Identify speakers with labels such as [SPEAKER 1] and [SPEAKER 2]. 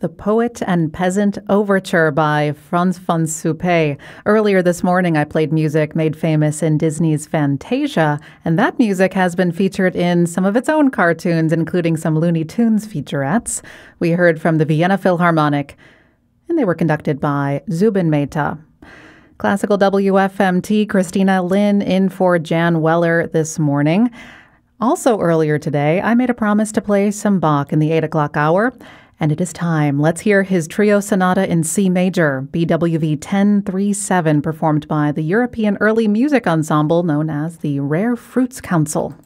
[SPEAKER 1] The Poet and Peasant Overture by Franz von Suppé. Earlier this morning, I played music made famous in Disney's Fantasia, and that music has been featured in some of its own cartoons, including some Looney Tunes featurettes. We heard from the Vienna Philharmonic, and they were conducted by Zubin Mehta. Classical WFMT, Christina Lin in for Jan Weller this morning. Also earlier today, I made a promise to play some Bach in the 8 o'clock hour. And it is time. Let's hear his Trio Sonata in C major, BWV 1037, performed by the European Early Music Ensemble known as the Rare Fruits Council.